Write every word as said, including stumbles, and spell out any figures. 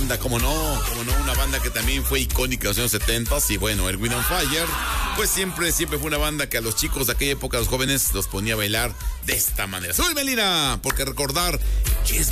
banda, como no, como no, una banda que también fue icónica en los años setenta. Y bueno, Earth, Wind and Fire, pues siempre, siempre fue una banda que a los chicos de aquella época, a los jóvenes, los ponía a bailar de esta manera. ¡Sube, Melina! Porque recordar que es